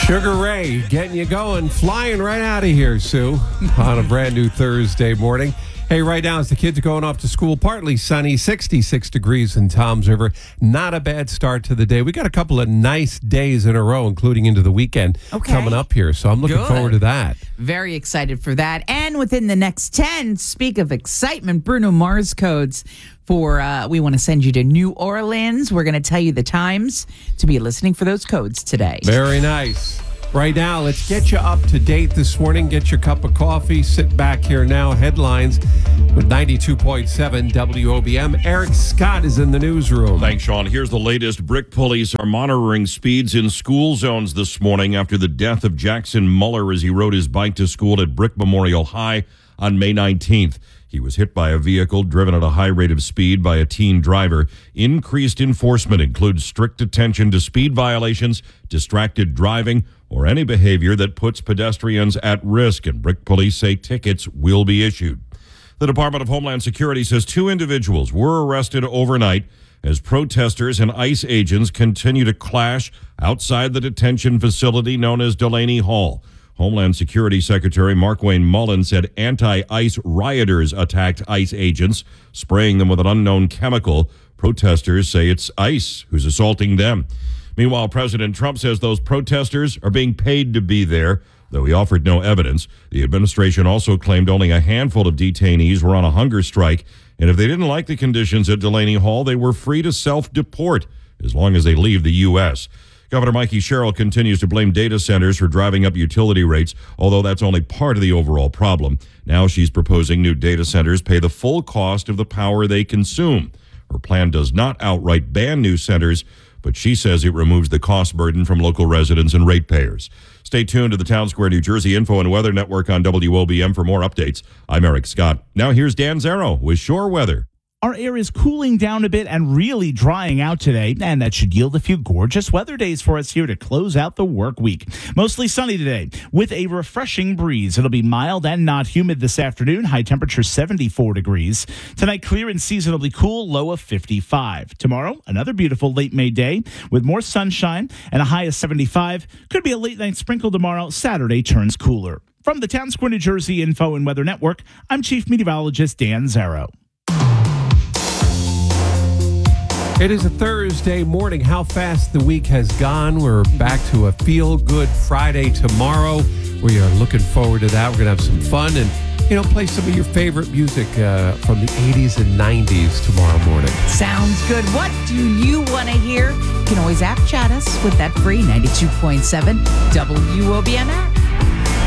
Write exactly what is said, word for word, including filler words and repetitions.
Sugar Ray getting you going, flying right out of here, Sue, on a brand new Thursday morning. Hey, right now, as the kids are going off to school, partly sunny, sixty-six degrees in Toms River. Not a bad start to the day. We got a couple of nice days in a row, including into the weekend okay. coming up here. So I'm looking Good. forward to that. Very excited for that. And within the next ten, speak of excitement, Bruno Mars codes for, uh, we want to send you to New Orleans. We're going to tell you the times to be listening for those codes today. Very nice. Right now, let's get you up to date this morning. Get your cup of coffee. Sit back here now. Headlines with ninety-two point seven W O B M. Eric Scott is in the newsroom. Thanks, Sean. Here's the latest. Brick police are monitoring speeds in school zones this morning after the death of Jackson Muller as he rode his bike to school at Brick Memorial High on May nineteenth. He was hit by a vehicle driven at a high rate of speed by a teen driver. Increased enforcement includes strict attention to speed violations, distracted driving, or any behavior that puts pedestrians at risk, and Brick police say tickets will be issued. The Department of Homeland Security says two individuals were arrested overnight as protesters and ICE agents continue to clash outside the detention facility known as Delaney Hall. Homeland Security Secretary Markwayne Mullen said anti-ICE rioters attacked ICE agents, spraying them with an unknown chemical. Protesters say it's ICE who's assaulting them. Meanwhile, President Trump says those protesters are being paid to be there, though he offered no evidence. The administration also claimed only a handful of detainees were on a hunger strike, and if they didn't like the conditions at Delaney Hall, they were free to self-deport as long as they leave the U S Governor Mikey Sherrill continues to blame data centers for driving up utility rates, although that's only part of the overall problem. Now she's proposing new data centers pay the full cost of the power they consume. Her plan does not outright ban new centers, but she says it removes the cost burden from local residents and ratepayers. Stay tuned to the Town Square, New Jersey Info and Weather Network on W O B M for more updates. I'm Eric Scott. Now here's Dan Zarrow with Shore Weather. Our air is cooling down a bit and really drying out today, and that should yield a few gorgeous weather days for us here to close out the work week. Mostly sunny today with a refreshing breeze. It'll be mild and not humid this afternoon. High temperature seventy-four degrees. Tonight, clear and seasonably cool, low of fifty-five. Tomorrow, another beautiful late May day with more sunshine and a high of seventy-five. Could be a late night sprinkle tomorrow. Saturday turns cooler. From the Town Square, New Jersey Info and Weather Network, I'm Chief Meteorologist Dan Zarrow. It is a Thursday morning. How fast the week has gone. We're back to a feel-good Friday tomorrow. We are looking forward to that. We're going to have some fun and, you know, play some of your favorite music uh, from the eighties and nineties tomorrow morning. Sounds good. What do you want to hear? You can always app chat us with that free ninety-two point seven W O B M app.